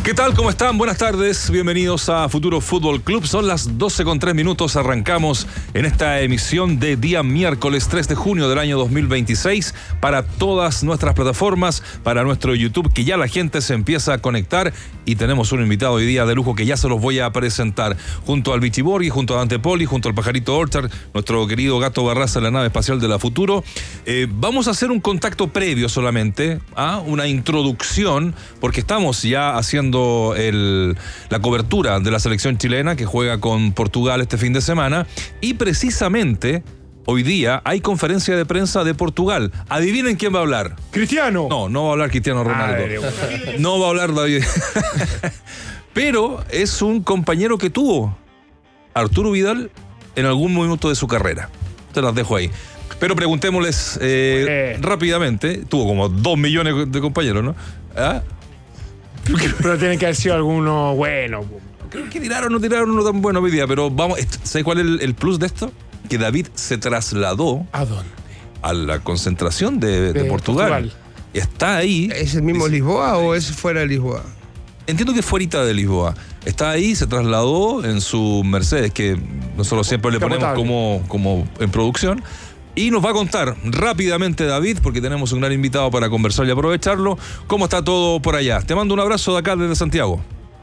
¿Qué tal? ¿Cómo están? Buenas tardes. Bienvenidos a Futuro Fútbol Club. Son las 12:03. Arrancamos en esta emisión de día miércoles 3 de junio del año 2026 para todas nuestras plataformas, para nuestro YouTube, que ya la gente se empieza a conectar y tenemos un invitado hoy día de lujo que ya se los voy a presentar. Junto al Vichy Borghi, junto a Dante Poli, junto al Pajarito Orchard, nuestro querido Gato Barraza en la nave espacial de la Futuro. Vamos a hacer un contacto previo solamente, una introducción, porque estamos ya haciendo la cobertura de la selección chilena que juega con Portugal este fin de semana, y precisamente hoy día hay conferencia de prensa de Portugal. Adivinen quién va a hablar. ¡Cristiano! No va a hablar Cristiano Ronaldo. No va a hablar David. Pero es un compañero que tuvo Arturo Vidal en algún momento de su carrera. Te las dejo ahí. Pero preguntémosles rápidamente. Tuvo como 2 millones de compañeros, ¿no? Pero tienen que haber sido algunos buenos. Creo que tiraron uno tan bueno hoy día, pero vamos, ¿sabes cuál es el plus de esto? Que David se trasladó. ¿A dónde? A la concentración de Portugal. Está ahí. ¿Es el mismo Lisboa o es fuera de Lisboa? Entiendo que es fuera de Lisboa. Está ahí, se trasladó en su Mercedes, que nosotros siempre le ponemos como en producción. Y nos va a contar rápidamente, David, porque tenemos un gran invitado para conversar y aprovecharlo, cómo está todo por allá. Te mando un abrazo de acá desde Santiago.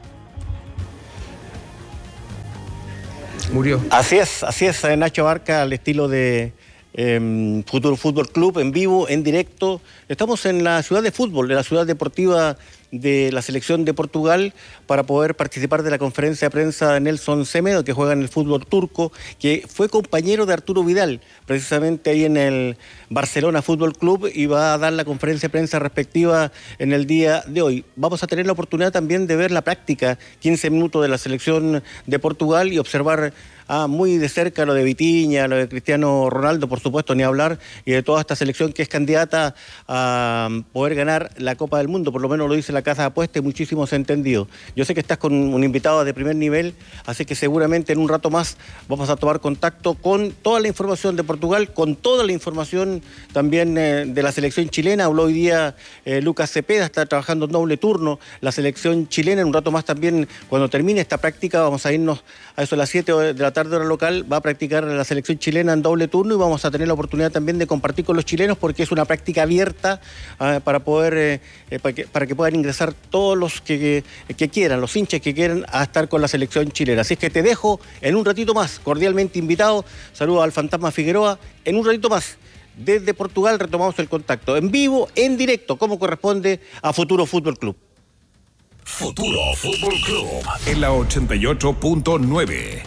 Murió. Así es, Nacho Barca, al estilo de Futuro Fútbol Club, en vivo, en directo. Estamos en la ciudad de fútbol, de la ciudad deportiva de la selección de Portugal, para poder participar de la conferencia de prensa de Nelson Semedo, que juega en el fútbol turco, que fue compañero de Arturo Vidal, precisamente ahí en el Barcelona Fútbol Club, y va a dar la conferencia de prensa respectiva en el día de hoy. Vamos a tener la oportunidad también de ver la práctica, 15 minutos de la selección de Portugal, y observar muy de cerca lo de Vitinha, lo de Cristiano Ronaldo, por supuesto, ni hablar, y de toda esta selección que es candidata a poder ganar la Copa del Mundo, por lo menos lo dice la casa de apuestas y muchísimos entendidos. Yo sé que estás con un invitado de primer nivel, así que seguramente en un rato más vamos a tomar contacto con toda la información de Portugal, con toda la información también de la selección chilena. Habló hoy día Lucas Cepeda, está trabajando en doble turno la selección chilena. En un rato más también, cuando termine esta práctica, vamos a irnos a eso a las 7 de la tarde hora local, va a practicar la selección chilena en doble turno, y vamos a tener la oportunidad también de compartir con los chilenos, porque es una práctica abierta para poder para que puedan ingresar todos los que quieran, los hinchas que quieran, a estar con la selección chilena. Así es que te dejo en un ratito más, cordialmente invitado. Saludos al Fantasma Figueroa. En un ratito más, desde Portugal, retomamos el contacto en vivo, en directo, como corresponde a Futuro Fútbol Club. Futuro Fútbol Club en la 88.9.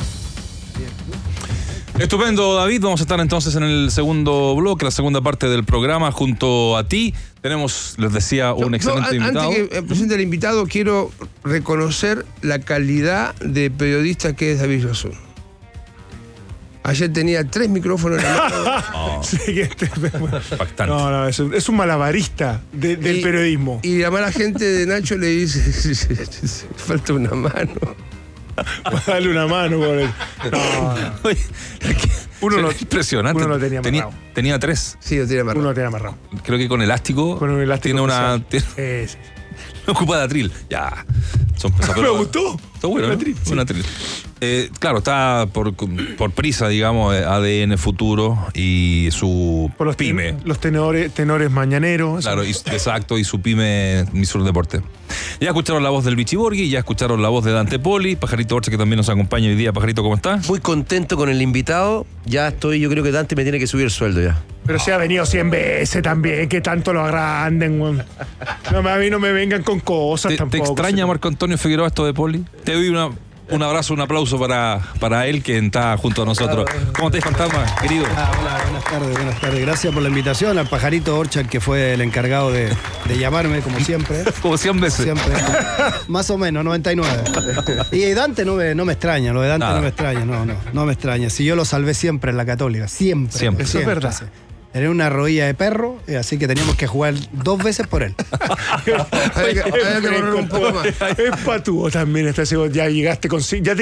Estupendo, David. Vamos a estar entonces en el segundo bloque, la segunda parte del programa, junto a ti. Tenemos, les decía, un excelente invitado. Antes que presente al invitado, quiero reconocer la calidad de periodista que es David Rosún. Ayer tenía 3 micrófonos en la mano. Sí, Impactante. No, es un malabarista del periodismo. Y la mala gente de Nacho le dice, falta una mano. Dale una mano con él. No. Impresionante. Uno lo tenía amarrado. Tenía 3. Sí, lo tiene amarrado. Uno lo tenía amarrado. Creo que con elástico. Con un elástico. Tiene una. Sí. Ocupa de atril. Ya. Me gustó. Está bueno, ¿no? Sí. Un atril. Claro, está por prisa, digamos, ADN Futuro y su por los pyme. Los tenores mañaneros. Claro, exacto, y su pyme Misur Deporte. Ya escucharon la voz del Vichy Borghi, ya escucharon la voz de Dante Poli, Pajarito Orchard, que también nos acompaña hoy día. Pajarito, ¿cómo estás? Muy contento con el invitado. Ya estoy, yo creo que Dante me tiene que subir el sueldo ya. Pero se ha venido 100 veces también, que tanto lo agranden, weón. No, a mí no me vengan con cosas tampoco. ¿Te extraña, Marco Antonio Figueroa, esto de Poli? Te doy un abrazo, un aplauso para él, que está junto a nosotros. ¿Cómo estás, Fantasma, querido? Hola, buenas tardes. Gracias por la invitación. Al Pajarito Orchard, que fue el encargado de llamarme, como siempre. Como 100 veces. Siempre. Más o menos, 99. Y Dante no me extraña, lo de Dante. Nada. No me extraña, no me extraña. Si yo lo salvé siempre en la Católica, siempre. Eso es verdad. Tenía una rodilla de perro, así que teníamos que jugar 2 veces por él. Había que correr un poco más. Es patúo también este segundo. Ya llegaste con... Ya tenías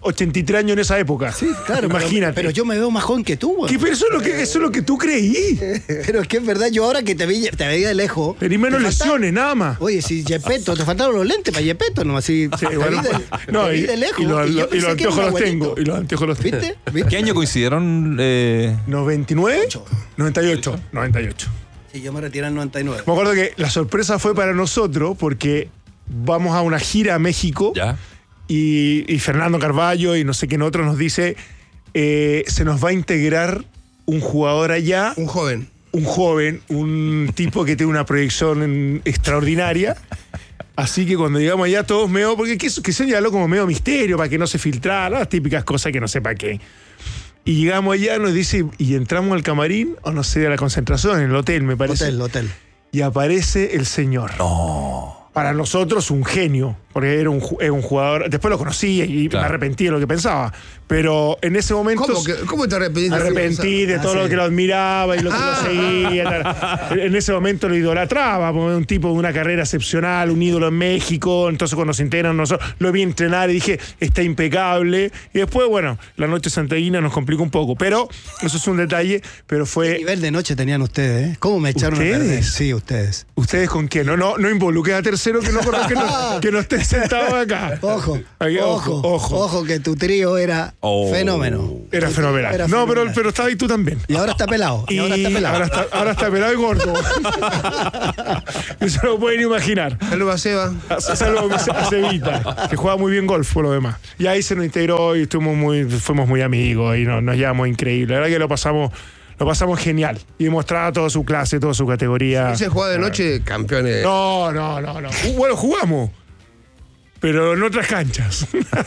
83 años en esa época. Sí, claro. Imagínate. Pero yo me veo más joven que tú, güey. ¿Qué? Pero eso es lo que tú creí. Pero es que es verdad, yo ahora que te veía de lejos. Tenés menos lesiones, nada más. Oye, si Gepetto, te faltaron los lentes para Gepetto, ¿no? Así, Sí, bueno, te vi de lejos. y los yo pensé que era anteojos un los abuelito. tengo. Y los anteojos los tengo. ¿Viste? ¿Qué año coincidieron? 99, 98. Sí, yo me retiré en el 99. Me acuerdo que la sorpresa fue para nosotros porque vamos a una gira a México Ya. y Fernando Carballo y no sé quién otro nos dice se nos va a integrar un jugador allá, Un joven. un joven, un tipo que tiene una proyección extraordinaria. Así que cuando llegamos allá todos medio, porque que señaló como medio misterio para que no se filtrara, las típicas cosas que no sepa qué. Y llegamos allá, nos dice, y entramos al camarín, o no sé, a la concentración, en el hotel, me parece. Hotel. Y aparece el señor. Para nosotros un genio, porque era un jugador, después lo conocí y Claro. me arrepentí de lo que pensaba, pero en ese momento ¿Cómo te arrepentiste? me arrepentí de todo lo que lo admiraba y lo que lo seguía. Tal. En ese momento lo idolatraba, porque era un tipo de una carrera excepcional, un ídolo en México. Entonces cuando se integran nosotros, lo vi entrenar y dije, está impecable. Y después, bueno, la noche santiaguina nos complicó un poco, pero eso es un detalle, pero ¿Qué fue... nivel de noche tenían ustedes, ¿Cómo me echaron a perder? ¿Ustedes? Sí, ustedes. ¿Ustedes con quién? No involucres a tercero que no esté sentado acá. Ojo, Ahí, ojo, que tu trío era fenómeno. Era fenomenal. Era No, fenomenal. pero estaba ahí tú también. Y ahora está pelado. Y ahora está pelado y gordo. No se lo pueden imaginar. Saludos a Seba. Salvo a Cevita, que juega muy bien golf por lo demás. Y ahí se nos integró y fuimos muy amigos y nos llevamos increíble. La verdad que lo pasamos genial. Y mostraba toda su clase, toda su categoría. Ese juega de noche, campeones. No. Bueno, jugamos. Pero en otras canchas.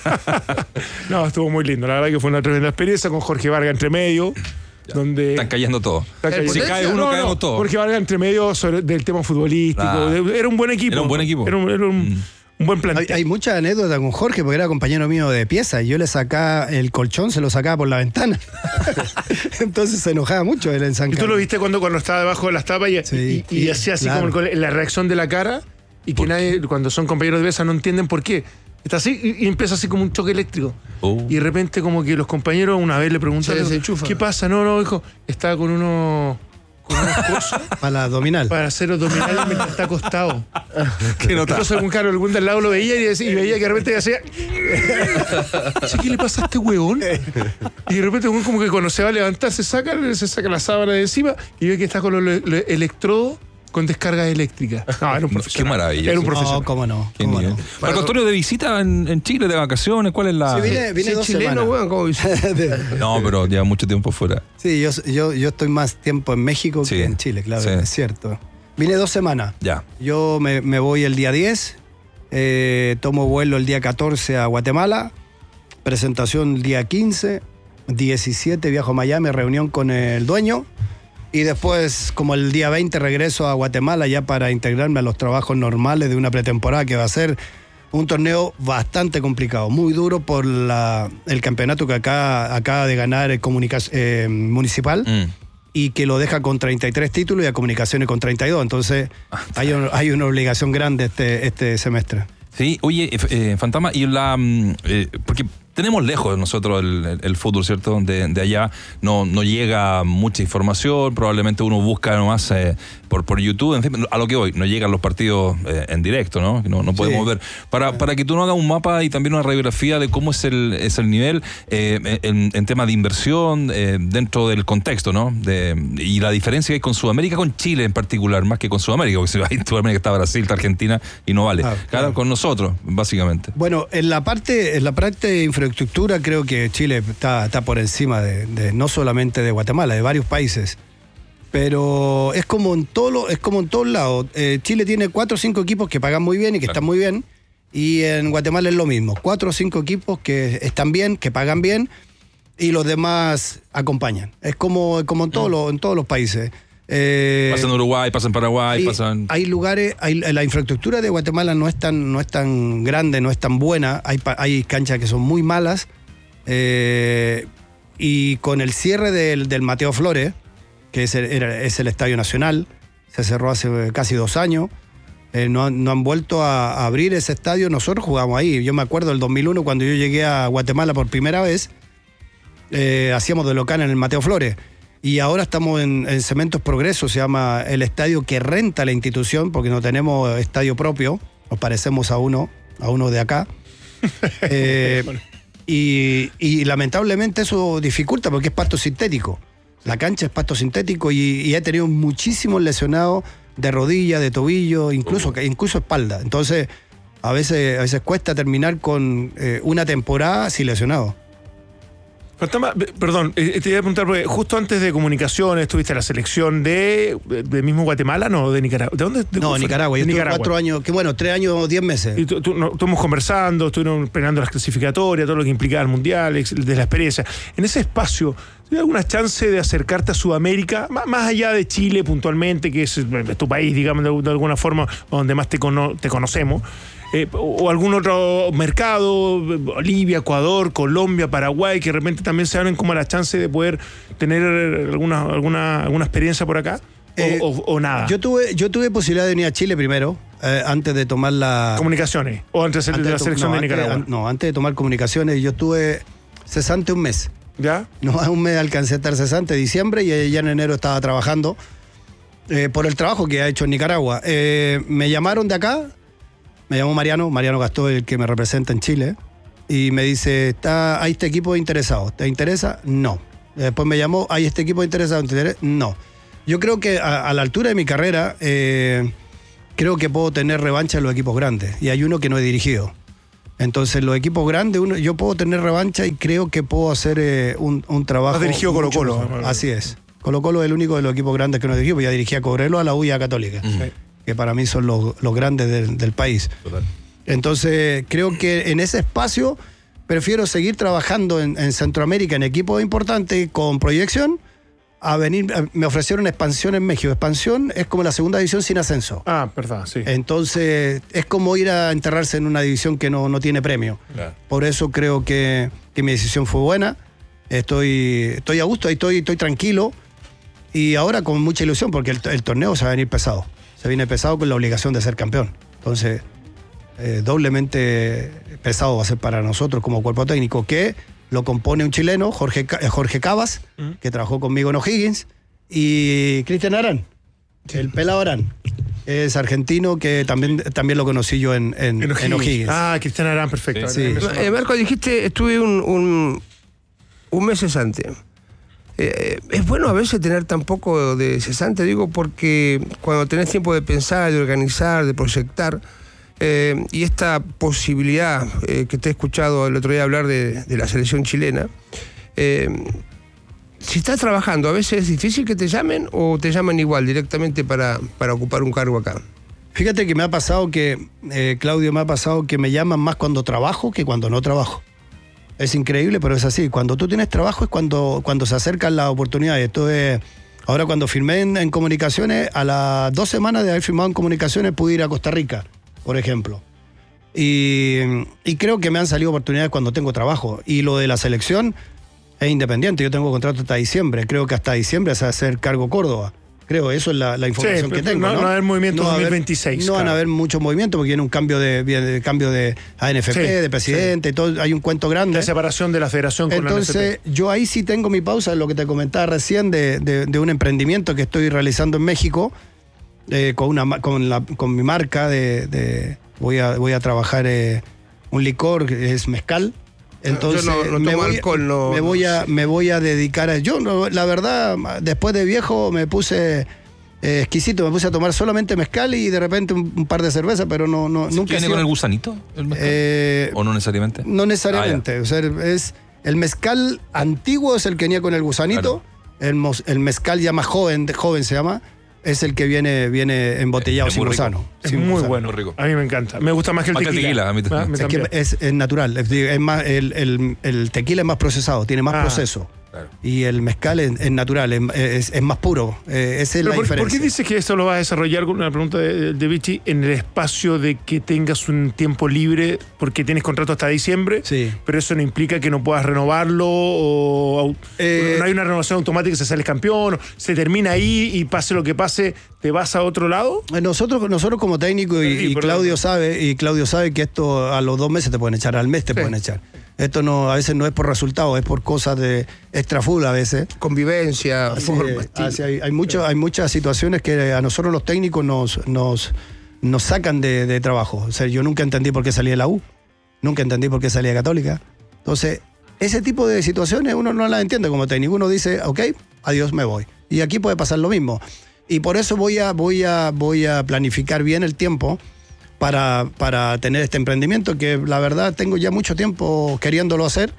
No, estuvo muy lindo. La verdad que fue una tremenda experiencia con Jorge Vargas entre medio. Donde Están cayendo todos. Está cayendo. Si cae uno, caemos todos. Jorge Vargas entre medio del tema futbolístico. Claro. Era un buen equipo. Era un buen equipo. Era un buen plantel. Hay mucha anécdota con Jorge porque era compañero mío de pieza y yo le sacaba el colchón, se lo sacaba por la ventana. Entonces se enojaba mucho él en San ¿Y tú Carlos. lo viste cuando estaba debajo de las tapas Sí, y hacía así claro. como la reacción de la cara? Y que nadie, cuando son compañeros de pieza, no entienden por qué. Está así y empieza así como un choque eléctrico. Y de repente como que los compañeros una vez le preguntaron, Se desenchufa. ¿qué pasa? No, hijo, estaba con unos cosas Para la abdominal. para hacer abdominales mientras está acostado. ¿Qué nota? Entonces algún de al lado lo veía y veía que de repente hacía... ¿Qué le pasa a este huevón? Y de repente como que cuando se va a levantar se saca la sábana de encima y ve que está con los electrodos con descarga eléctrica. No, era un profesional. Qué maravilla. Era un profesional. No, cómo no. Qué Cómo nivel. no. Marco Antonio, de visita en Chile, de vacaciones, ¿cuál es la...? Sí, vine 2 chileno, semanas. weón, ¿cómo dice? No, pero lleva mucho tiempo fuera. Sí, yo estoy más tiempo en México Sí, que en Chile, claro, sí. es cierto. Vine 2 semanas. Ya. Yo me voy el día 10, tomo vuelo el día 14 a Guatemala, presentación el día 15, 17 viajo a Miami, reunión con el dueño, y después, como el día 20, regreso a Guatemala ya para integrarme a los trabajos normales de una pretemporada que va a ser un torneo bastante complicado, muy duro por el campeonato que acaba de ganar el municipal. Y que lo deja con 33 títulos y a Comunicaciones con 32. Entonces hay una obligación grande este semestre. Sí, oye, Fantasma, y porque tenemos lejos nosotros el fútbol, ¿cierto? De allá no llega mucha información, probablemente uno busca nomás por YouTube, en fin, a lo que voy, no llegan los partidos en directo, ¿no? No podemos ver. Para que tú nos hagas un mapa y también una radiografía de cómo es el nivel en tema de inversión dentro del contexto, ¿no? Y la diferencia que hay con Sudamérica, con Chile en particular, más que con Sudamérica, porque si en Sudamérica está Brasil, está Argentina y no vale. Claro, con nosotros, básicamente. Bueno, en la parte de infraestructura creo que Chile está por encima de no solamente de Guatemala, de varios países. Pero es como en todos lados. Chile tiene 4 o 5 equipos que pagan muy bien y que están muy bien. Y en Guatemala es lo mismo. 4 o 5 equipos que están bien, que pagan bien, y los demás acompañan. Es como en todos los países. Pasa en Uruguay, pasa en Paraguay, Hay lugares, la infraestructura de Guatemala no es tan grande, no es tan buena. Hay canchas que son muy malas. Y con el cierre del Mateo Flores, que es el Estadio Nacional, se cerró hace casi 2 años. no han vuelto a abrir ese estadio. Nosotros jugamos ahí. Yo me acuerdo del 2001 cuando yo llegué a Guatemala por primera vez, hacíamos de local en el Mateo Flores. Y ahora estamos en Cementos Progreso, se llama el estadio que renta la institución, porque no tenemos estadio propio, nos parecemos a uno de acá. Y lamentablemente eso dificulta porque es pasto sintético. La cancha es pasto sintético y he tenido muchísimos lesionados de rodilla, de tobillo, incluso espalda. Entonces, a veces cuesta terminar con una temporada sin lesionado. Perdón, te iba a preguntar, porque justo antes de comunicaciones estuviste en la selección de mismo Guatemala, ¿no? ¿De Nicaragua? ¿De dónde? No, Nicaragua. Yo estuve 4 años, 3 años, 10 meses. Y estuvimos conversando, estuvimos peleando las clasificatorias, todo lo que implicaba el Mundial, de la experiencia. En ese espacio, ¿tienes alguna chance de acercarte a Sudamérica, más allá de Chile puntualmente, que es tu país, digamos, de alguna forma, donde más te conocemos? O algún otro mercado, Bolivia, Ecuador, Colombia, Paraguay, que de repente también se abren como la chance de poder tener alguna experiencia por acá, o nada. Yo tuve posibilidad de venir a Chile primero, antes de tomar la... ¿Comunicaciones? ¿O antes de la selección de Nicaragua? Antes de tomar comunicaciones, yo estuve cesante un mes. ¿Ya? No, un mes alcancé a estar cesante, diciembre, y ya en enero estaba trabajando por el trabajo que ha hecho en Nicaragua. Me llamaron de acá. Me llamó Mariano Gastó, el que me representa en Chile, y me dice, hay este equipo interesado, ¿te interesa? No. Después me llamó, hay este equipo interesado, ¿te interesa? No. Yo creo que a la altura de mi carrera, creo que puedo tener revancha en los equipos grandes, y hay uno que no he dirigido. Entonces, los equipos grandes, yo puedo tener revancha y creo que puedo hacer un trabajo. ¿Has dirigido Colo-Colo? Así es. Colo-Colo es el único de los equipos grandes que no he dirigido, porque ya dirigí a Cobreloa, a la U y a Católica. Sí. Que para mí son los grandes del país. Total. Entonces, creo que en ese espacio prefiero seguir trabajando en Centroamérica, en equipos importantes, con proyección, a venir. Me ofrecieron expansión en México. Expansión es como la segunda división sin ascenso. Verdad, sí. Entonces, es como ir a enterrarse en una división que no tiene premio. Claro. Por eso creo que mi decisión fue buena. Estoy a gusto, estoy tranquilo. Y ahora con mucha ilusión, porque el torneo se va a venir pesado. Se viene pesado con la obligación de ser campeón. Entonces, doblemente pesado va a ser para nosotros como cuerpo técnico, que lo compone un chileno, Jorge Cabas, que trabajó conmigo en O'Higgins, y Cristian Arán, el pelado Arán. Es argentino, que también lo conocí yo en O'Higgins. Cristian Arán, perfecto. Sí. Marco, dijiste, estuve un mes cesante. Es bueno a veces tener tan poco de cesante, digo, porque cuando tenés tiempo de pensar, de organizar, de proyectar, y esta posibilidad que te he escuchado el otro día hablar de la selección chilena, si estás trabajando, a veces es difícil que te llamen o te llaman igual directamente para ocupar un cargo acá. Fíjate que me ha pasado Claudio, me llaman más cuando trabajo que cuando no trabajo. Es increíble, pero es así. Cuando tú tienes trabajo es cuando se acercan las oportunidades. Ahora cuando firmé en comunicaciones, a las 2 semanas de haber firmado en comunicaciones pude ir a Costa Rica, por ejemplo. Y creo que me han salido oportunidades cuando tengo trabajo. Y lo de la selección es independiente. Yo tengo contrato hasta diciembre. Creo que hasta diciembre se va a hacer cargo Córdoba. Creo, eso es la información que tengo. No va a haber movimiento en 2026. No van a haber muchos movimientos porque viene un cambio de ANFP, de presidente, todo, hay un cuento grande. La separación de la federación con la ANFP. Entonces, yo ahí sí tengo mi pausa, lo que te comentaba recién, de un emprendimiento que estoy realizando en México, con mi marca voy a trabajar un licor que es mezcal. Entonces me voy a dedicar a... la verdad, después de viejo me puse exquisito, me puse a tomar solamente mezcal y de repente un par de cervezas, pero nunca... ¿Viene con el gusanito el mezcal? ¿O no necesariamente? No necesariamente. O sea, el mezcal antiguo es el que venía con el gusanito. Claro. El mezcal ya más joven se llama, es el que viene embotellado sin gusano. Es muy bueno. Muy rico. A mí me encanta. Me gusta más que el tequila. A mí es natural. El tequila es más procesado, tiene más proceso. Claro. Y el mezcal es natural, es más puro. Esa es la diferencia. ¿Por qué dices que eso lo vas a desarrollar con una pregunta de Vichy en el espacio de que tengas un tiempo libre porque tienes contrato hasta diciembre? Sí. Pero eso no implica que no puedas renovarlo o no hay una renovación automática, se sale campeón, se termina ahí y pase lo que pase, ¿te vas a otro lado? Nosotros como técnico y Claudio sabe que esto a los 2 meses te pueden echar, al mes te pueden echar. Esto no, a veces no es por resultados, es por cosas de extrafútbol a veces. Convivencia, forma, hay muchas situaciones que a nosotros los técnicos nos sacan de trabajo. O sea, yo nunca entendí por qué salí de la U, nunca entendí por qué salí de Católica. Entonces, ese tipo de situaciones uno no las entiende como técnico. Uno dice, ok, adiós, me voy. Y aquí puede pasar lo mismo. Y por eso voy a planificar bien el tiempo para tener este emprendimiento, que la verdad tengo ya mucho tiempo queriéndolo hacer.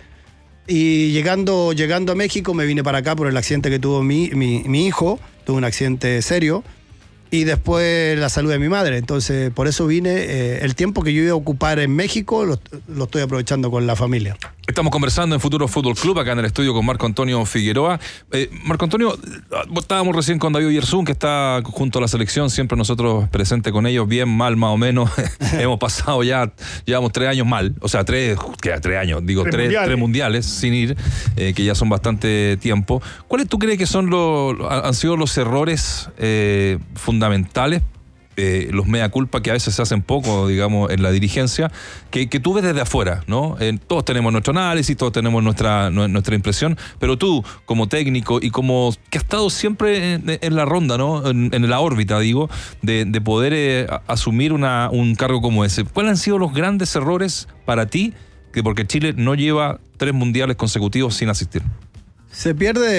Y llegando a México me vine para acá por el accidente que tuvo mi hijo, tuvo un accidente serio, y después la salud de mi madre. Entonces, por eso vine. El tiempo que yo iba a ocupar en México lo estoy aprovechando con la familia. Estamos conversando en Futuro Fútbol Club, acá en el estudio con Marco Antonio Figueroa. Marco Antonio, estábamos recién con David Oyarzún, que está junto a la selección, siempre nosotros presentes con ellos, bien, mal, más o menos. Hemos pasado llevamos 3 años mal, o sea, 3 años, digo, 3 mundiales sin ir, que ya son bastante tiempo. ¿Cuáles tú crees que han sido los errores fundamentales? Los mea culpa que a veces se hacen poco, digamos, en la dirigencia, que tú ves desde afuera, ¿no? Todos tenemos nuestro análisis, todos tenemos nuestra impresión, pero tú, como técnico y como que has estado siempre en la ronda, ¿no? En la órbita, digo, de poder asumir un cargo como ese. ¿Cuáles han sido los grandes errores para ti? Porque Chile no lleva 3 mundiales consecutivos sin asistir. Se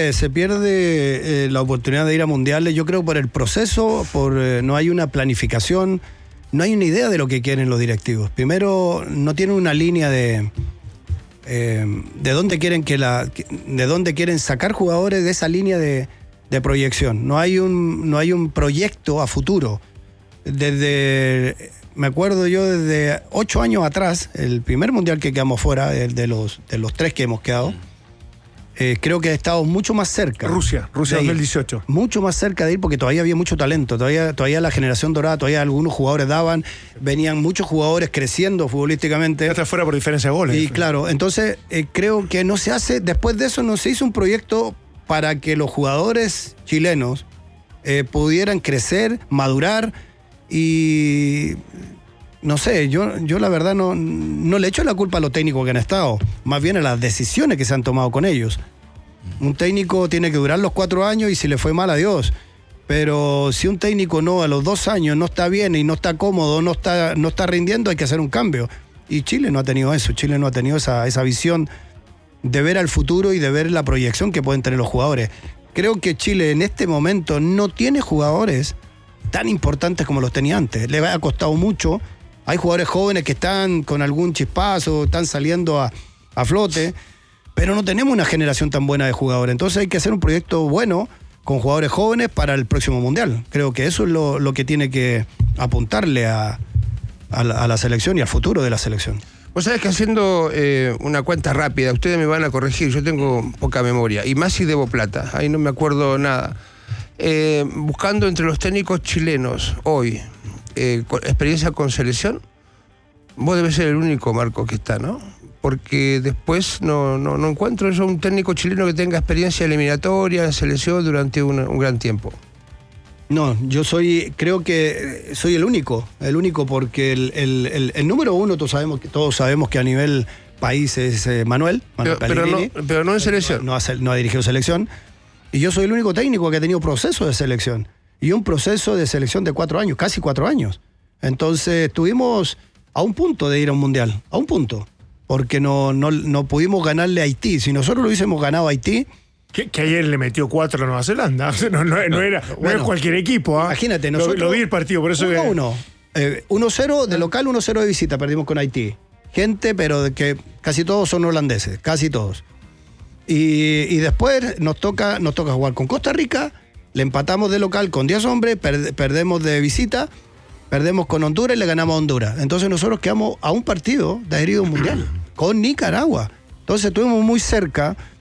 pierde la oportunidad de ir a mundiales, yo creo, por el proceso, no hay una planificación, no hay una idea de lo que quieren los directivos. Primero, no tienen una línea de dónde quieren sacar jugadores de esa línea de proyección. No hay un proyecto a futuro. Me acuerdo yo desde 8 años atrás, el primer mundial que quedamos fuera, de los 3 que hemos quedado. Creo que he estado mucho más cerca. Rusia 2018. Mucho más cerca de ir porque todavía había mucho talento. Todavía la generación dorada, todavía algunos jugadores venían muchos jugadores creciendo futbolísticamente. Hasta fuera por diferencia de goles. Y claro, entonces creo que no se hace, después de eso no se hizo un proyecto para que los jugadores chilenos pudieran crecer, madurar y... No sé, yo la verdad no le echo la culpa a los técnicos que han estado, más bien a las decisiones que se han tomado con ellos. Un técnico tiene que durar los 4 años y si le fue mal, adiós. Pero si un técnico a los 2 años no está bien y no está cómodo, no está rindiendo, hay que hacer un cambio. Y Chile no ha tenido eso, Chile no ha tenido esa visión de ver al futuro y de ver la proyección que pueden tener los jugadores. Creo que Chile en este momento no tiene jugadores tan importantes como los tenía antes. Le ha costado mucho. Hay jugadores jóvenes que están con algún chispazo, están saliendo a flote, pero no tenemos una generación tan buena de jugadores. Entonces hay que hacer un proyecto bueno con jugadores jóvenes para el próximo Mundial. Creo que eso es lo que tiene que apuntarle a la selección y al futuro de la selección. Vos sabés que haciendo una cuenta rápida, ustedes me van a corregir, yo tengo poca memoria, y más si debo plata, ahí no me acuerdo nada. Buscando entre los técnicos chilenos hoy, experiencia con selección, vos debes ser el único, Marco, que está, ¿no? Porque después no encuentro yo un técnico chileno que tenga experiencia eliminatoria en selección durante un gran tiempo. No, creo que soy el único pero porque el número 1 todos sabemos que a nivel país es Manuel Pellegrini. Pero no en selección. No ha dirigido selección. Y yo soy el único técnico que ha tenido proceso de selección. Y un proceso de selección de 4 años, casi 4 años. Entonces estuvimos a un punto de ir a un mundial, a un punto. Porque no pudimos ganarle a Haití. Si nosotros lo hubiésemos ganado a Haití... Que ayer le metió 4 a Nueva Zelanda. No era cualquier equipo. Imagínate, nosotros... Lo vi el partido, por eso 1-1. 1-0 de local, 1-0 de visita, perdimos con Haití. Gente, pero que casi todos son holandeses, casi todos. Y después nos toca jugar con Costa Rica, le empatamos de local con 10 hombres, perdemos de visita, perdemos con Honduras y le ganamos a Honduras. Entonces nosotros quedamos a un partido de haber ido a un mundial con Nicaragua. Entonces estuvimos muy cerca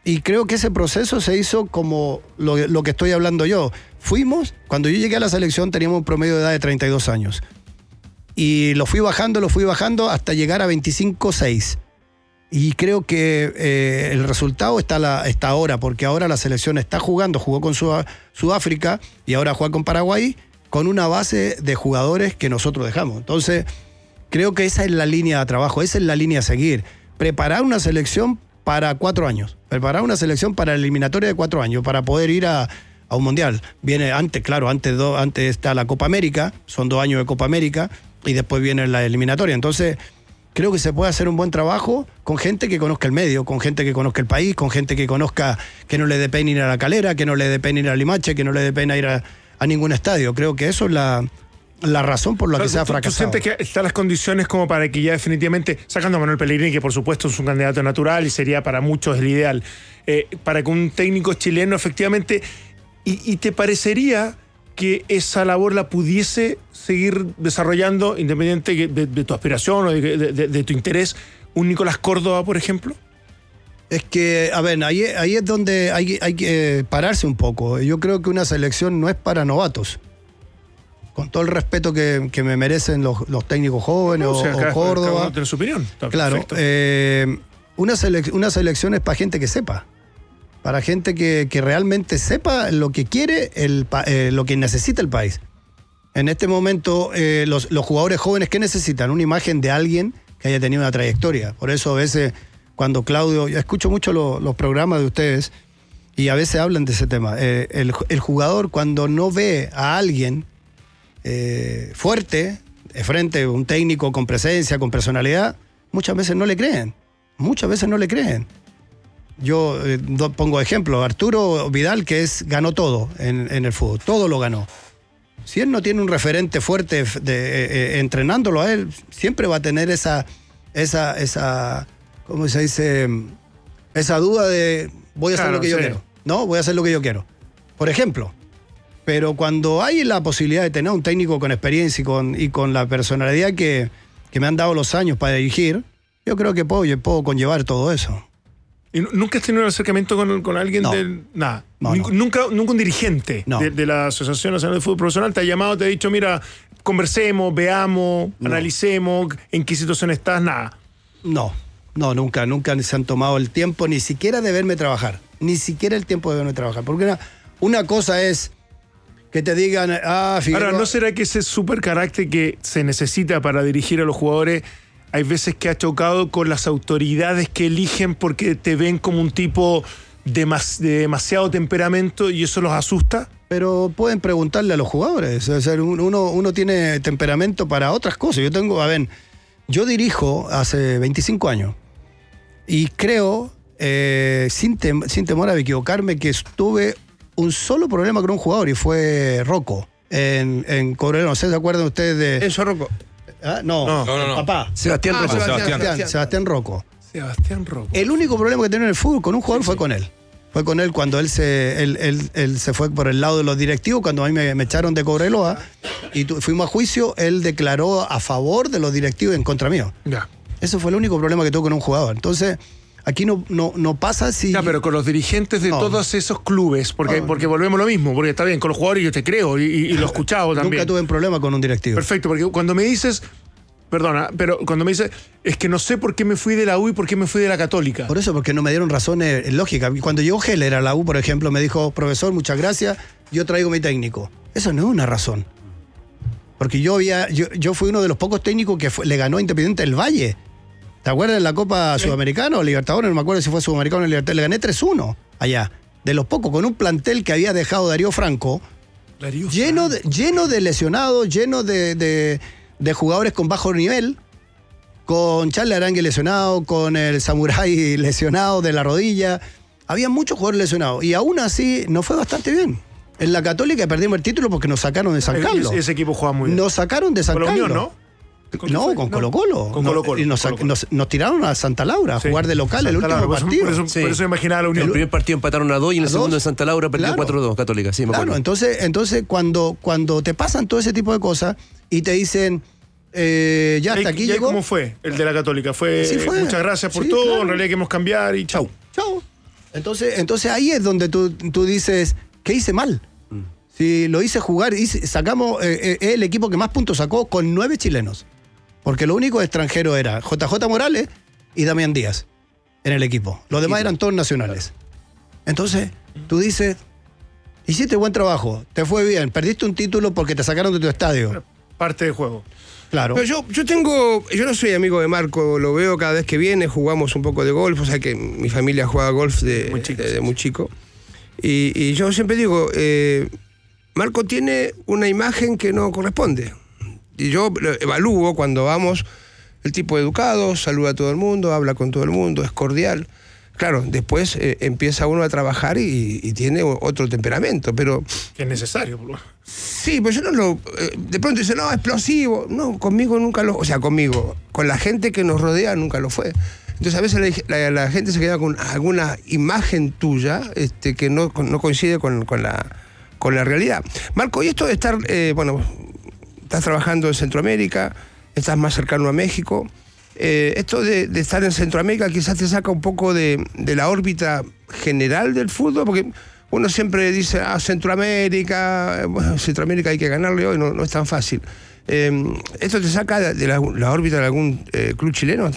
Y creo que ese proceso se hizo como lo que estoy hablando yo. Cuando yo llegué a la selección teníamos un promedio de edad de 32 años. Y lo fui bajando hasta llegar a 25-6. Y creo que el resultado está ahora, porque ahora la selección jugó con Sudáfrica y ahora juega con Paraguay, con una base de jugadores que nosotros dejamos. Entonces, creo que esa es la línea de trabajo, esa es la línea a seguir. Preparar una selección para 4 años, preparar una selección para la eliminatoria de 4 años, para poder ir a un mundial. Viene antes está la Copa América, son 2 años de Copa América, y después viene la eliminatoria. Entonces, creo que se puede hacer un buen trabajo con gente que conozca el medio, con gente que conozca el país, con gente que conozca, que no le dé pena ir a La Calera, que no le dé pena ir a Limache, que no le dé pena ir a ningún estadio. Creo que eso es la razón por la que se ha fracasado. ¿Tú sientes que están las condiciones como para que ya definitivamente, sacando a Manuel Pellegrini, que por supuesto es un candidato natural y sería para muchos el ideal, para que un técnico chileno efectivamente, y te parecería que esa labor la pudiese seguir desarrollando, independiente de tu aspiración o de tu interés, un Nicolás Córdoba, por ejemplo? Es que, a ver, ahí es donde hay que pararse un poco. Yo creo que una selección no es para novatos. Con todo el respeto que me merecen los técnicos jóvenes o Córdoba. Cada uno tiene su opinión. Está claro. Una selección es para gente que sepa. Para gente que realmente sepa lo que quiere, lo que necesita el país. En este momento, los jugadores jóvenes, ¿qué necesitan? Una imagen de alguien que haya tenido una trayectoria. Por eso a veces, cuando Claudio... Yo escucho mucho los programas de ustedes y a veces hablan de ese tema. El jugador, cuando no ve a alguien fuerte, de frente, un técnico con presencia, con personalidad, muchas veces no le creen. Yo pongo ejemplo, Arturo Vidal, que ganó todo en el fútbol, todo lo ganó. Si él no tiene un referente fuerte entrenándolo a él, siempre va a tener esa ¿cómo se dice? Esa duda de voy a hacer lo que yo quiero. No, voy a hacer lo que yo quiero. Por ejemplo. Pero cuando hay la posibilidad de tener un técnico con experiencia y con la personalidad que me han dado los años para dirigir, yo creo que puedo conllevar todo eso. ¿Y nunca has tenido un acercamiento con alguien de nada? Nunca un dirigente de la Asociación Nacional de Fútbol Profesional te ha llamado, te ha dicho, mira, conversemos, veamos, analicemos, en qué situación estás, nada. No, nunca se han tomado el tiempo ni siquiera de verme trabajar. Ni siquiera el tiempo de verme trabajar. Porque una cosa es que te digan, Figueroa... Ahora, ¿no será que ese super carácter que se necesita para dirigir a los jugadores hay veces que ha chocado con las autoridades que eligen porque te ven como un tipo de demasiado temperamento y eso los asusta? Pero pueden preguntarle a los jugadores. O sea, uno tiene temperamento para otras cosas. Yo dirijo hace 25 años y creo, sin temor a equivocarme, que tuve un solo problema con un jugador y fue Rocco en Cobreloa. ¿No se acuerdan ustedes de...? Eso, Rocco. No. Papá. Sebastián Rocco. Sebastián Rocco. Sebastián Rocco. El único problema que tenía en el fútbol con un jugador fue con él. Fue con él cuando él se fue por el lado de los directivos, cuando a mí me echaron de Cobreloa y fuimos a juicio, él declaró a favor de los directivos en contra mío. Ya. Ese fue el único problema que tuve con un jugador. Entonces, aquí no pasa si... Ya, pero con los dirigentes de todos esos clubes, porque volvemos a lo mismo, porque está bien, con los jugadores yo te creo y lo he escuchado también. Nunca tuve un problema con un directivo. Perfecto, porque cuando me dices... Perdona, pero cuando me dice es que no sé por qué me fui de la U y por qué me fui de la Católica. Por eso, porque no me dieron razones lógicas. Cuando llegó Heller a la U, por ejemplo, me dijo, profesor, muchas gracias, yo traigo mi técnico. Eso no es una razón. Porque yo fui uno de los pocos técnicos que le ganó a Independiente del Valle. ¿Te acuerdas de la Copa Sudamericana o Libertadores? No me acuerdo si fue Sudamericana o Libertadores. Le gané 3-1 allá. De los pocos, con un plantel que había dejado Darío Franco, lleno de lesionados, lleno de jugadores con bajo nivel, con Charles Arangue lesionado, con el Samurai lesionado de la rodilla. Había muchos jugadores lesionados y aún así nos fue bastante bien. En la Católica perdimos el título porque nos sacaron de San Carlos. Ese equipo jugaba muy bien. Nos sacaron de San Carlos. Con la Unión, ¿no? Con Colo-Colo. Con Colo-Colo. Y nos tiraron a Santa Laura a jugar de local el último partido. Por eso imaginaba la Unión. El primer partido empataron a 2 y en el segundo en Santa Laura perdió 4-2 Católica. Sí, me acuerdo. Entonces cuando te pasan todo ese tipo de cosas y te dicen... ya hasta aquí llegó. ¿Cómo fue el de la Católica? Fue muchas gracias por todo, en realidad queremos cambiar y chau. Entonces ahí es donde tú dices, ¿qué hice mal? Si lo hice jugar, sacamos el equipo que más puntos sacó con 9 chilenos. Porque lo único extranjero era JJ Morales y Damián Díaz en el equipo. Los demás eran todos nacionales. Entonces, tú dices, hiciste buen trabajo, te fue bien, perdiste un título porque te sacaron de tu estadio. Parte del juego. Claro. Pero yo no soy amigo de Marco, lo veo cada vez que viene, jugamos un poco de golf, o sea que mi familia juega golf de muy chico. Y yo siempre digo, Marco tiene una imagen que no corresponde. Y yo lo evalúo cuando vamos, el tipo educado, saluda a todo el mundo, habla con todo el mundo, es cordial. Claro, después empieza uno a trabajar y tiene otro temperamento, pero... Que es necesario, por lo menos. Sí, pues yo no lo... de pronto dice, no, explosivo. No, conmigo nunca lo... O sea, conmigo, con la gente que nos rodea nunca lo fue. Entonces a veces la gente se queda con alguna imagen tuya que no coincide con la realidad. Marco, y esto de estar... estás trabajando en Centroamérica, estás más cercano a México... esto de estar en Centroamérica quizás te saca un poco de la órbita general del fútbol, porque uno siempre dice, Centroamérica, bueno, Centroamérica hay que ganarle hoy, no es tan fácil. ¿Esto te saca de la órbita de algún club chileno?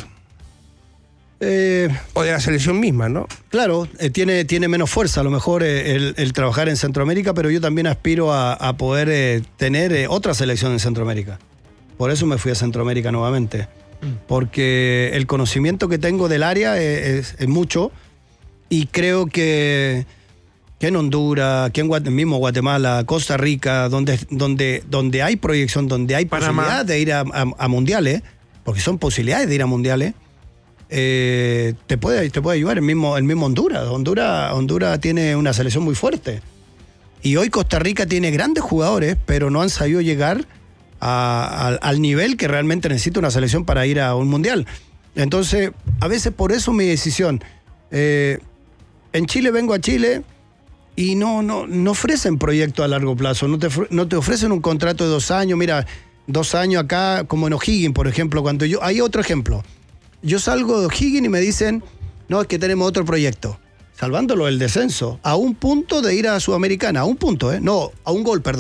O de la selección misma, ¿no? Claro, tiene menos fuerza a lo mejor el trabajar en Centroamérica, pero yo también aspiro a poder tener otra selección en Centroamérica. Por eso me fui a Centroamérica nuevamente. Porque el conocimiento que tengo del área es mucho, y creo que en Honduras, que en mismo Guatemala, Costa Rica, donde hay proyección, donde hay posibilidad de ir a mundiales, porque son posibilidades de ir a mundiales, te puede ayudar el mismo Honduras. Honduras tiene una selección muy fuerte, y hoy Costa Rica tiene grandes jugadores, pero no han sabido llegar al nivel que realmente necesita una selección para ir a un mundial. Entonces, a veces por eso mi decisión. En Chile vengo a Chile y no ofrecen proyectos a largo plazo, no te ofrecen un contrato de 2 años. Mira, 2 años acá, como en O'Higgins, por ejemplo. Hay otro ejemplo. Yo salgo de O'Higgins y me dicen, no, es que tenemos otro proyecto. Salvándolo del descenso, a un punto de ir a Sudamericana, a un punto, no, a un gol.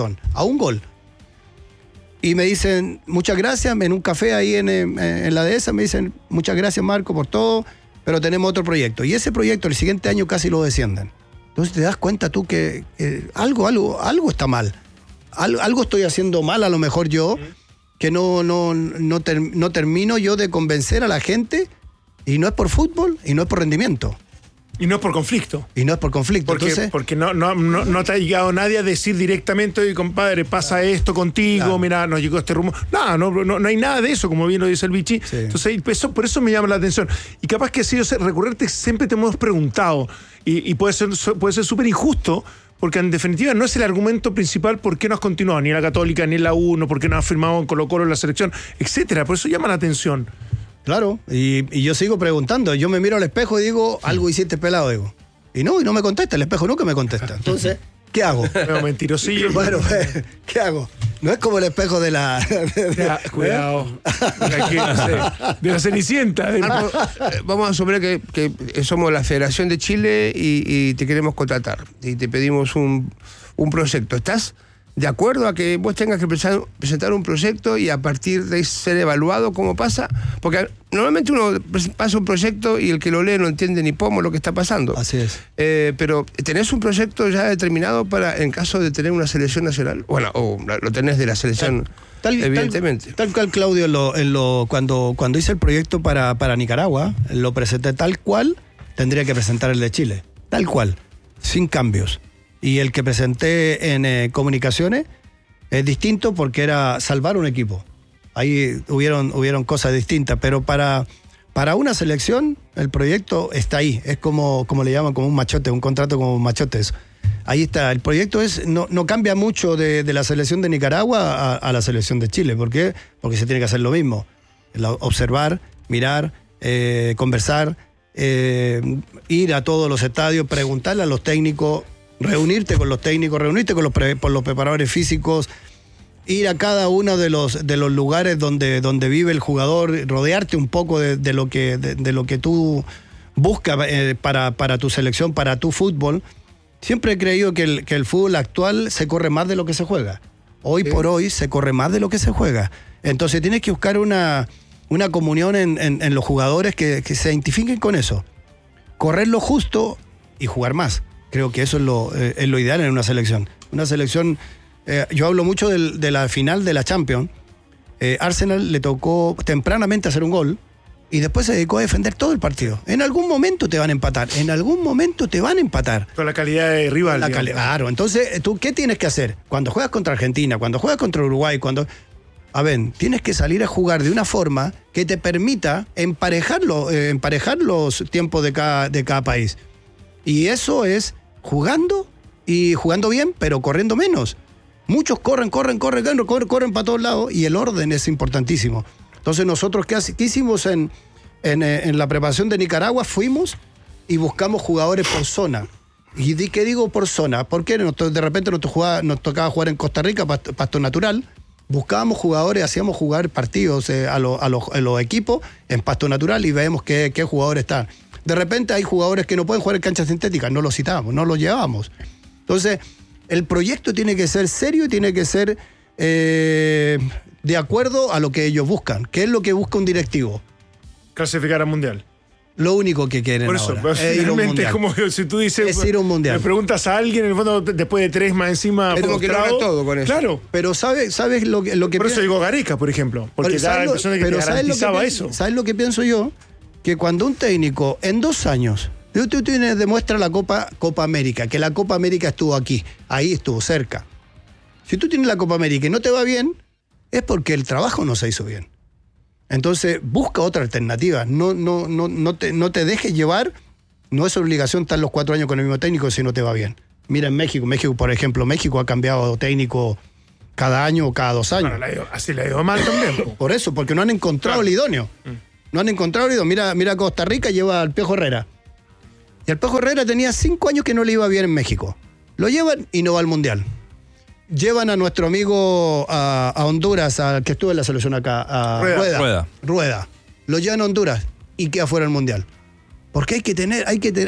Y me dicen, muchas gracias, en un café ahí en la dehesa, me dicen, muchas gracias Marco por todo, pero tenemos otro proyecto. Y ese proyecto el siguiente año casi lo descienden. Entonces te das cuenta tú que algo está mal. Algo estoy haciendo mal a lo mejor yo, que no termino yo de convencer a la gente, y no es por fútbol, y no es por rendimiento. Y no es por conflicto. Porque no te ha llegado nadie a decir directamente, oye, compadre, pasa esto contigo, claro. Mira, nos llegó este rumor. No hay nada de eso, como bien lo dice el Vichy. Sí. Entonces, por eso me llama la atención. Y capaz que ha sido recurrente, siempre te hemos preguntado, y puede ser súper injusto, porque en definitiva no es el argumento principal por qué no has continuado, ni en la Católica, ni en la U, por qué no has firmado en Colo-Colo en la selección, etcétera. Por eso llama la atención. Claro, y yo sigo preguntando. Yo me miro al espejo y digo, algo hiciste pelado, digo. Y no me contesta, el espejo nunca me contesta. Entonces, ¿qué hago? No, mentirosillo. Bueno, ¿qué hago? No es como el espejo de la... Cuidado. De la Cenicienta. Vamos a suponer que somos la Federación de Chile y te queremos contratar. Y te pedimos un proyecto. ¿Estás de acuerdo a que vos tengas que presentar un proyecto y a partir de ser evaluado cómo pasa? Porque normalmente uno pasa un proyecto y el que lo lee no entiende ni pomo lo que está pasando. Así es. Pero ¿tenés un proyecto ya determinado para, en caso de tener una selección nacional? Bueno, o lo tenés de la selección, evidentemente. Tal cual, Claudio, cuando hice el proyecto para Nicaragua, lo presenté tal cual tendría que presentar el de Chile. Tal cual, sin cambios. Y el que presenté en comunicaciones es distinto porque era salvar un equipo. Ahí hubieron cosas distintas, pero para una selección el proyecto está ahí. Es como le llaman, como un machote, un contrato como un machote. Eso. Ahí está. El proyecto no cambia mucho de la selección de Nicaragua a la selección de Chile. ¿Por qué? Porque se tiene que hacer lo mismo. Observar, mirar, conversar, ir a todos los estadios, preguntarle a los técnicos, reunirte con los técnicos, reunirte con los preparadores físicos, ir a cada uno de los lugares donde vive el jugador, rodearte un poco de lo que tú busca para tu selección, para tu fútbol. Siempre he creído que el fútbol actual se corre más de lo que se juega. Hoy por hoy se corre más de lo que se juega. Entonces tienes que buscar una comunión en los jugadores que se identifiquen con eso. Correr lo justo y jugar más. Creo que eso es lo ideal en una selección. Una selección, yo hablo mucho de la final de la Champions. Arsenal le tocó tempranamente hacer un gol y después se dedicó a defender todo el partido. En algún momento te van a empatar. Con la calidad de rival. Claro, entonces, ¿tú qué tienes que hacer? Cuando juegas contra Argentina, cuando juegas contra Uruguay, tienes que salir a jugar de una forma que te permita emparejar los tiempos de cada país. Y eso es jugando y jugando bien, pero corriendo menos. Muchos corren para todos lados y el orden es importantísimo. Entonces nosotros, ¿qué hicimos en la preparación de Nicaragua? Fuimos y buscamos jugadores por zona. ¿Y qué digo por zona? Porque de repente nos tocaba jugar en Costa Rica, pasto natural. Buscábamos jugadores, hacíamos jugar partidos a los equipos en pasto natural y veíamos qué jugadores están. De repente hay jugadores que no pueden jugar en canchas sintéticas, no los citábamos, no los llevábamos. Entonces, el proyecto tiene que ser serio y tiene que ser de acuerdo a lo que ellos buscan. ¿Qué es lo que busca un directivo? Clasificar al Mundial. Lo único que quieren por eso, ahora es ir a un mundial. Es como si tú dices, es ir a un mundial. Le preguntas a alguien, en el fondo, después de 3 más encima, es como que lo haga todo con eso. Claro. Pero ¿sabes lo que por eso digo Gareca, por ejemplo. Porque da la impresión de que te garantizaba eso. ¿Sabes lo que pienso yo? Que cuando un técnico, en 2 años, tú demuestra la Copa América, que la Copa América estuvo aquí, ahí estuvo cerca. Si tú tienes la Copa América y no te va bien, es porque el trabajo no se hizo bien. Entonces, busca otra alternativa. No te dejes llevar. No es obligación estar los 4 años con el mismo técnico si no te va bien. Mira en México, por ejemplo, México ha cambiado técnico cada año o cada 2 años. Bueno, así le ha ido mal también. Por eso, porque no han encontrado el idóneo. No han encontrado el idóneo. Mira Costa Rica, lleva al Piojo Herrera. Y el Piojo Herrera tenía 5 años que no le iba bien en México. Lo llevan y no va al Mundial. Llevan a nuestro amigo a Honduras, al que estuvo en la selección acá, a Rueda. Lo llevan a Honduras y queda fuera del Mundial. Porque hay que tener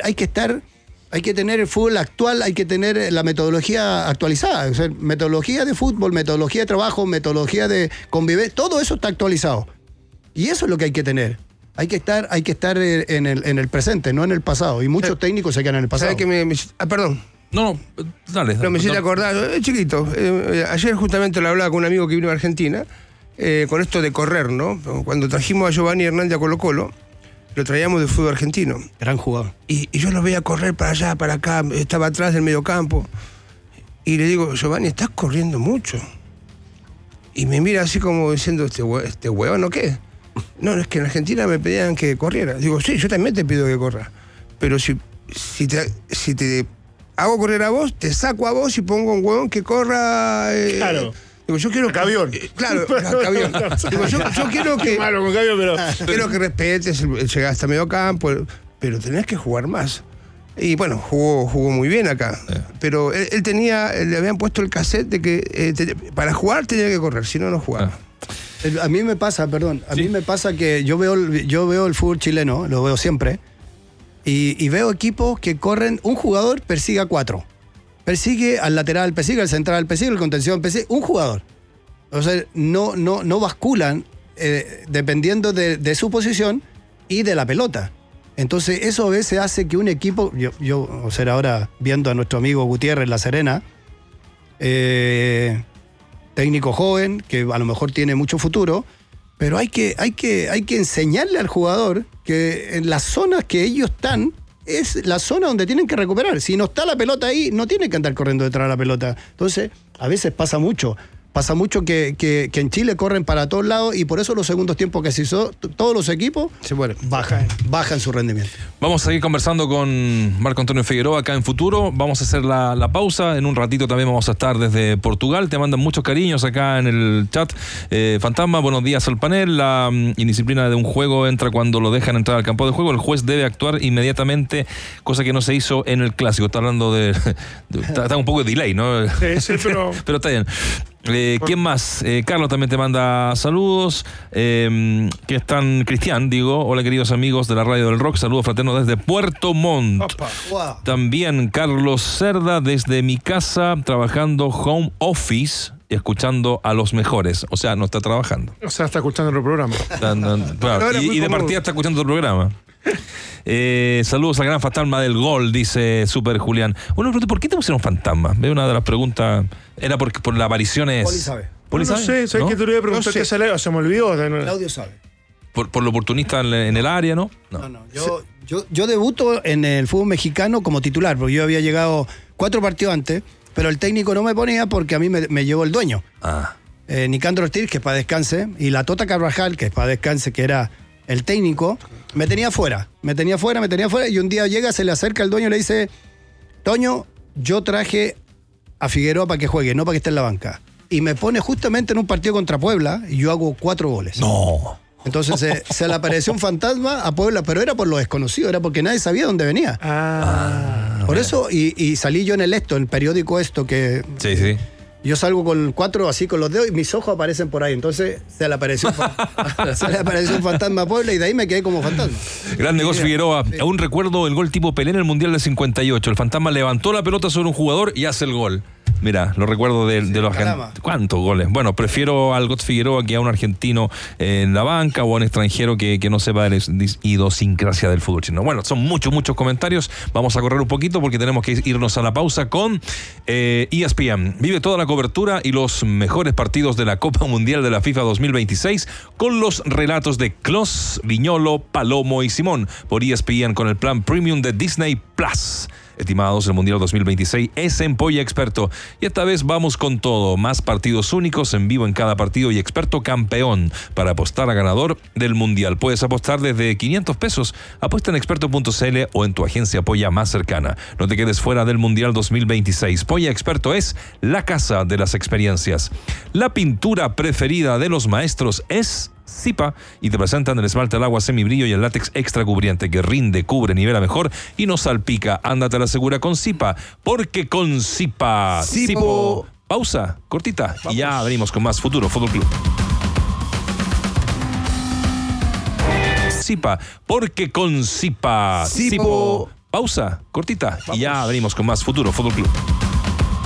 el fútbol actual, hay que tener la metodología actualizada. O sea, metodología de fútbol, metodología de trabajo, metodología de convivencia, todo eso está actualizado. Y eso es lo que hay que tener. Hay que estar en el presente, no en el pasado. Y muchos técnicos se quedan en el pasado. ¿Sabes que perdón. No, dale. No, me hiciste acordar, chiquito. Ayer justamente lo hablaba con un amigo que vino a Argentina, con esto de correr, ¿no? Cuando trajimos a Giovanni Hernández a Colo-Colo, lo traíamos de fútbol argentino. Gran jugador. Y yo lo veía correr para allá, para acá, estaba atrás del mediocampo. Y le digo, Giovanni, estás corriendo mucho. Y me mira así como diciendo, ¿este huevón o qué? No, es que en Argentina me pedían que corriera. Digo, sí, yo también te pido que corras. Pero si te hago correr a vos, te saco a vos y pongo un huevón que corra. Claro. Digo, yo quiero Cabión. Claro, Cabión. Digo, yo quiero que. Malo con Cabión, pero. Quiero que respetes el llegar hasta medio campo, pero tenés que jugar más. Y bueno, jugó muy bien acá. Pero él le habían puesto el cassette de que para jugar tenía que correr, si no, no jugaba. A mí me pasa, mí me pasa que yo veo el fútbol chileno, lo veo siempre. Y veo equipos que corren, un jugador persigue a 4. Persigue al lateral, persigue al central, persigue al contención, persigue un jugador. O sea, no basculan dependiendo de su posición y de la pelota. Entonces, eso a veces hace que un equipo, o sea, ahora viendo a nuestro amigo Gutiérrez La Serena, técnico joven, que a lo mejor tiene mucho futuro, pero hay que enseñarle al jugador que en las zonas que ellos están es la zona donde tienen que recuperar. Si no está la pelota ahí, no tienen que andar corriendo detrás de la pelota. Entonces, a veces pasa mucho que en Chile corren para todos lados y por eso los segundos tiempos que se hizo, todos los equipos bajan su rendimiento. Vamos a seguir conversando con Marco Antonio Figueroa acá en Futuro. Vamos a hacer la pausa. En un ratito también vamos a estar desde Portugal. Te mandan muchos cariños acá en el chat. Fantasma, buenos días al panel. La indisciplina de un juego entra cuando lo dejan entrar al campo de juego. El juez debe actuar inmediatamente, cosa que no se hizo en el clásico. Está hablando está un poco de delay, ¿no? Sí, pero está bien. ¿Quién más? Carlos también te manda saludos. Que están Cristian, digo. Hola, queridos amigos de la Radio del Rock. Saludos fraternos desde Puerto Montt. Wow. También Carlos Cerda desde mi casa, trabajando home office, escuchando a los mejores. O sea, no está trabajando. O sea, está escuchando el programa. Claro, y de partida está escuchando el programa. Saludos al gran fantasma del gol, dice Super Julián. Bueno, ¿por qué te pusieron fantasma? Veo una de las preguntas. Era por la aparición es. Poli sabe. ¿Poli No sabe? sé, ¿sabes qué te lo iba a preguntar? No sé. ¿Qué sale? Se me olvidó. Claudio sabe. Por lo oportunista en el área, ¿no? No. Yo debuto en el fútbol mexicano como titular, porque yo había llegado 4 partidos antes, pero el técnico no me ponía porque a mí me llevó el dueño. Nicandro Ortiz, que para descanse, y la Tota Carvajal, que para descanse, que era el técnico, me tenía fuera, y un día llega, se le acerca el dueño y le dice: Toño, yo traje a Figueroa para que juegue, no para que esté en la banca. Y me pone justamente en un partido contra Puebla y yo hago 4 goles. No. Entonces se le apareció un fantasma a Puebla, pero era por lo desconocido, era porque nadie sabía dónde venía. Por eso, y salí yo en el periódico que Sí. yo salgo con 4 así con los dedos y mis ojos aparecen por ahí. Entonces se le apareció un fantasma a Puebla y de ahí me quedé como fantasma. Gran negocio, Figueroa. Sí. Aún recuerdo el gol tipo Pelé en el Mundial del 58. El fantasma levantó la pelota sobre un jugador y hace el gol. Mira, lo recuerdo de los caramba. ¿Cuántos goles? Bueno, prefiero al Got Figueroa que a un argentino en la banca o a un extranjero que no sepa de la idiosincrasia del fútbol chino. Bueno, son muchos comentarios. Vamos a correr un poquito porque tenemos que irnos a la pausa con ESPN. Vive toda la cobertura y los mejores partidos de la Copa Mundial de la FIFA 2026 con los relatos de Klos, Viñolo, Palomo y Simón por ESPN con el plan Premium de Disney Plus. Estimados, el Mundial 2026 es en Polla Experto. Y esta vez vamos con todo. Más partidos únicos en vivo en cada partido y experto campeón para apostar a ganador del Mundial. Puedes apostar desde 500 pesos. Apuesta en experto.cl o en tu agencia Polla más cercana. No te quedes fuera del Mundial 2026. Polla Experto es la casa de las experiencias. La pintura preferida de los maestros es Zipa y te presentan el esmalte al agua semibrillo y el látex extra cubriente que rinde, cubre, nivela mejor y no salpica. Ándate a la segura con Zipa, porque con Zipa. Zipo. Pausa, cortita, y ya venimos con más Futuro Fútbol Club. Zipa, porque con Zipa. Zipo. Pausa, cortita, y ya venimos con más Futuro Fútbol Club.